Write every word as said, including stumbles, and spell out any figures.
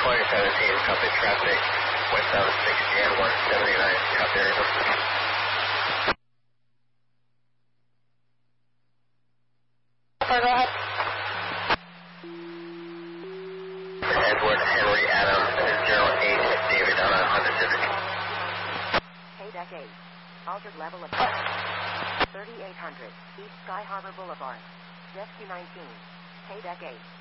twenty seventeen, copy traffic, westbound sixty and one seventy-nine, copy area. Go ahead. Edward Henry Adams, zero eight, David on a Honda Civic. K deck eight, altered level of thirty-eight hundred, East Sky Harbor Boulevard, rescue nineteen, K deck eight.